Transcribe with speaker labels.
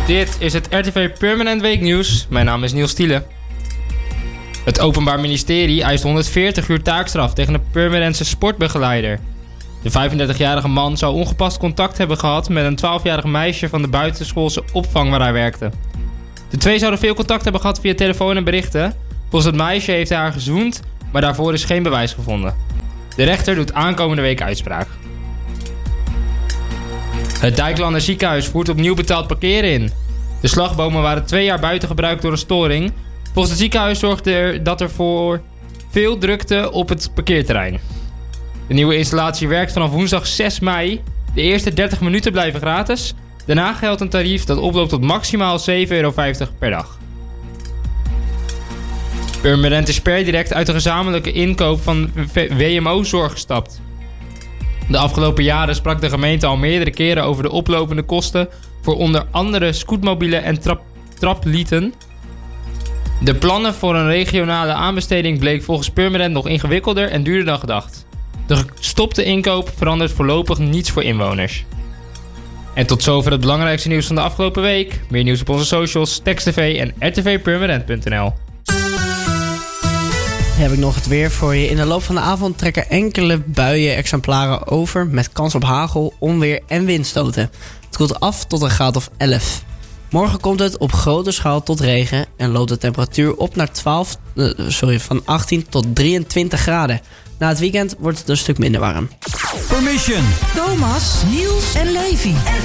Speaker 1: Dit is het RTV Permanent Weeknieuws. Mijn naam is Niels Stiele. Het Openbaar Ministerie eist 140 uur taakstraf tegen een Purmerendse sportbegeleider. De 35-jarige man zou ongepast contact hebben gehad met een 12-jarig meisje van de buitenschoolse opvang waar hij werkte. De twee zouden veel contact hebben gehad via telefoon en berichten. Volgens het meisje heeft hij haar gezoend, maar daarvoor is geen bewijs gevonden. De rechter doet aankomende week uitspraak. Het Dijklander ziekenhuis voert opnieuw betaald parkeren in. De slagbomen waren 2 jaar buiten gebruik door een storing. Volgens het ziekenhuis zorgde dat er voor veel drukte op het parkeerterrein. De nieuwe installatie werkt vanaf woensdag 6 mei. De eerste 30 minuten blijven gratis. Daarna geldt een tarief dat oploopt tot maximaal €7,50 per dag. Purmerend is per direct uit de gezamenlijke inkoop van WMO-zorg gestapt. De afgelopen jaren sprak de gemeente al meerdere keren over de oplopende kosten voor onder andere scootmobielen en traplieten. De plannen voor een regionale aanbesteding bleek volgens Purmerend nog ingewikkelder en duurder dan gedacht. De gestopte inkoop verandert voorlopig niets voor inwoners. En tot zover het belangrijkste nieuws van de afgelopen week. Meer nieuws op onze socials, TextTV en rtvpurmerend.nl.
Speaker 2: Heb ik nog het weer voor je. In de loop van de avond trekken enkele buien exemplaren over met kans op hagel, onweer en windstoten. Het koelt af tot een graad of 11. Morgen komt het op grote schaal tot regen en loopt de temperatuur op naar van 18 tot 23 graden. Na het weekend wordt het een stuk minder warm.
Speaker 3: Permission.
Speaker 4: Thomas, Niels en Levi.